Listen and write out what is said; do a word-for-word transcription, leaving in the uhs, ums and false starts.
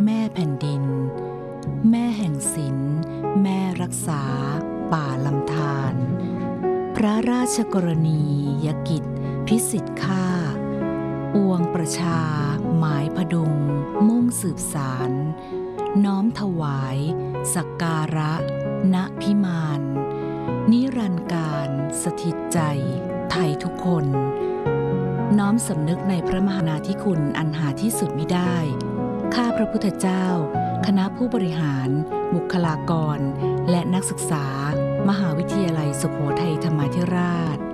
แม่แผ่นดินแม่แห่งศิลป์แม่รักษาป่าลำธารพระราชกรณียกิจพิสิทธิ์ข้าปวงประชาหมายพดุงมุ่งสืบสารน้อมถวายสักการะณพิมานนิรันดร์การสถิตใจไทยทุกคนน้อมสำนึกในพระมหากรุณาธิคุณอันหาที่สุดมิได้ข้าพระพุทธเจ้าคณะผู้บริหารบุคลากรและนักศึกษามหาวิทยาลัยสุโขทัยธรรมาธิราช